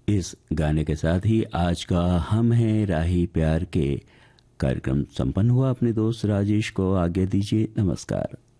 इस गाने के साथ ही आज का हम हैं राही प्यार के कार्यक्रम संपन्न हुआ। अपने दोस्त राजेश को आज्ञा दीजिए। नमस्कार।